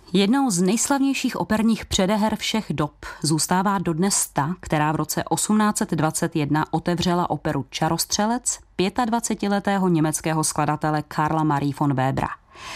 Jednou z nejslavnějších operních předeher všech dob zůstává dodnes ta, která v roce 1821 otevřela operu Čarostřelec 25letého německého skladatele Karla Marie von Webera.